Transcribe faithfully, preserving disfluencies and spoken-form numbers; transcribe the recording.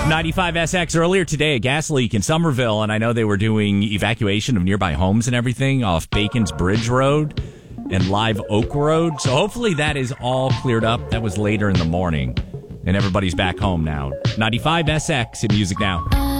ninety-five S X earlier today, a gas leak in Somerville, and I know they were doing evacuation of nearby homes and everything off Bacon's Bridge Road and Live Oak Road. So hopefully that is all cleared up. That was later in the morning, and everybody's back home now. ninety-five S X in Music Now.